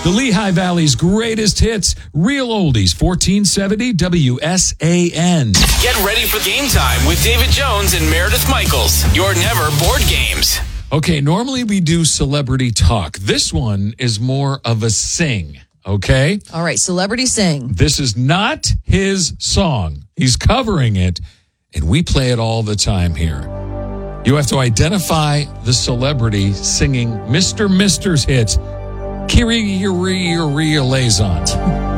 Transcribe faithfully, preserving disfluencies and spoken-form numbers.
The Lehigh Valley's greatest hits, real oldies, fourteen seventy W S A N. Get ready for game time with David Jones and Meredith Michaels. Your never bored games. Okay, normally we do celebrity talk. This one is more of a sing, okay? All right, celebrity sing. This is not his song. He's covering it, and we play it all the time here. You have to identify the celebrity singing Mister Mister's hit, Kyrie Liaison.